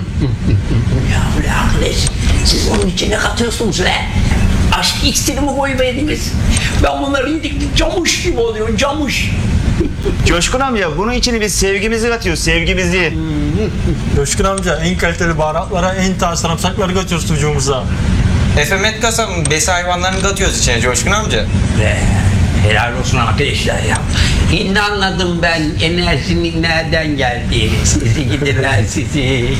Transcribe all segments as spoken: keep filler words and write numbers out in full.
Ya ulan arkadaş, siz onun içine katıyorsunuz be. Aşk iksiri mi koyuverdiniz? Ben bunları yedik camuş gibi oluyor, camuş. Coşkun amca bunun içine biz sevgimizi katıyoruz, sevgimizi. Coşkun amca en kaliteli baharatlara, en taze sarımsakları katıyoruz sucuğumuza. Efemet kasabın besi hayvanlarını katıyoruz içine Coşkun amca. Be, helal olsun arkadaşlar ya. Şimdi anladım ben enerjinin nereden geldiğini. Sizi gidirler sizi.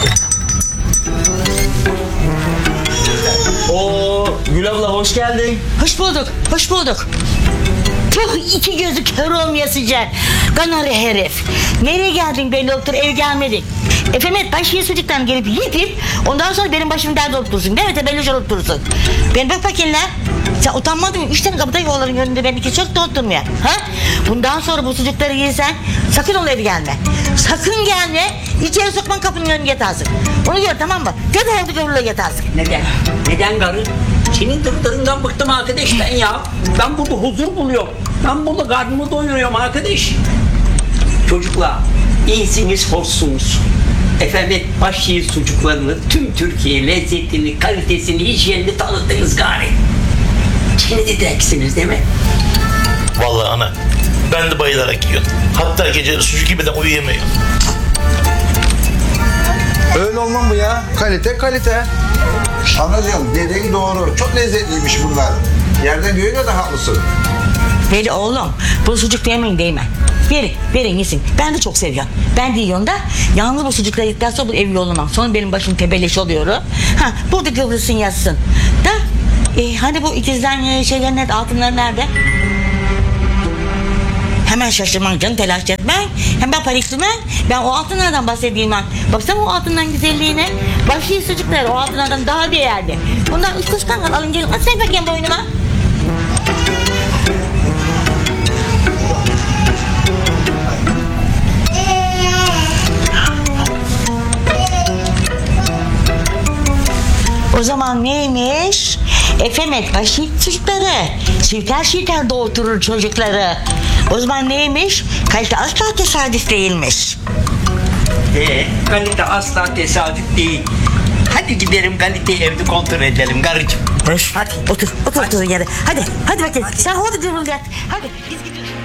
Oo, Gül abla hoş geldin. Hoş bulduk, hoş bulduk. Tüh, iki gözü kör olmayasıca. Kanarı herif. Nereye geldin belli oldu, ev gelmedik. Efendim başıya sucuktan gelip yedip ondan sonra benim başımı dert olup dursun. Değil mi? Tebelli olup dursun. Ben bak bakayım lan. Sen utanmadın mı? Üç tane kapıda yolların önünde ben iki çok da oturmuyor. Ha? Bundan sonra bu sucukları yiysen sakın ol evi gelme. Sakın gelme. İçeri sokman kapının önüne yatarsın. Onu gör tamam mı? Göz oldu görürle yatarsın. Neden? Neden karı? Senin dırdırından bıktım arkadaş ben ya. Ben burada huzur buluyorum. Ben burada karnımı doyuruyorum arkadaş. Çocuklar, iyisiniz, hoşsunuz. Efendim, başşehir sucuklarını, tüm Türkiye lezzetini, kalitesini, hijyenini tanıttınız gari. Şimdi deksiniz değil mi? Vallahi ana, ben de bayılarak yiyorum. Hatta geceleri sucuk yemeden uyuyamıyorum. Öyle olmam bu ya. Kalite kalite. Anacığım dediğin doğru. Çok lezzetliymiş bunlar. Yerden göğüne de haklısın. Veli oğlum bu sucuk yemeyin değil mi? Verin, verin yesin. Ben de çok seviyorum. Ben de yiyorum da yalnız bu sucukları yedikten sonra bu ev yollamam. Sonra benim başım tebelleş oluyor. Ha, burada kıvrılsın yatsın. Da e, hani bu ikizden şeyler nerede, altınlar nerede? Hemen şaşırman canım, telaş etme. Hemen panikleme. Ben o altınlardan bahsedeyim ben. Baksana o altından güzelliğine. Başlı sucuklar o altınlardan daha değerli. Bundan üç kuş kangal alın gelin. At sen bakayım boynuma. O zaman neymiş? Efemet başı çocukları. Şirker şirker doğurturur çocukları. O zaman neymiş? Kalite asla tesadüf değilmiş. Ee, kalite asla tesadüf değil. Hadi gidelim kaliteyi evde kontrol edelim karıcığım. Hadi otur, otur otur yere. Hadi, hadi bakayım. Sen hadi durul gel. Hadi biz gidiyoruz.